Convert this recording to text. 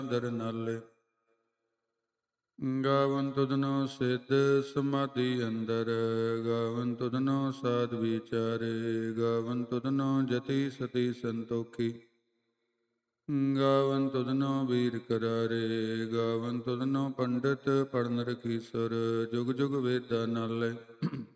ਦਰ ਨਾਲੇ। ਗਾਵਨ ਤੁਧਨੋ ਸਿੱਧ ਸਮਾਧੀ ਅੰਦਰ, ਗਾਵਨ ਤੁਧਨੋ ਸਾਧ ਵਿਚਾਰੇ, ਗਾਵਨ ਤੁਧਨੋ ਜਤੀ ਸਤੀ ਸੰਤੋਖੀ, ਗਾਵਨ ਤੁਧਨੋ ਵੀਰ ਕਰਾਰੇ, ਗਾਵਨ ਤੁਧਨੋ ਪੰਡਿਤ ਪੜਨ ਰਖੀਸਰ, ਜੁਗ ਜੁਗ ਵੇਦਾਂ ਨਾਲੇ।